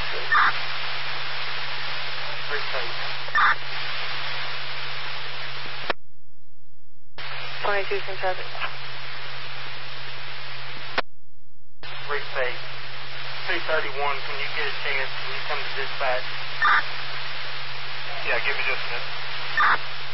Free phase. 22 Kentucky. Free phase. 231, can you get a chance? Can you come to dispatch? Yeah, give me just a minute.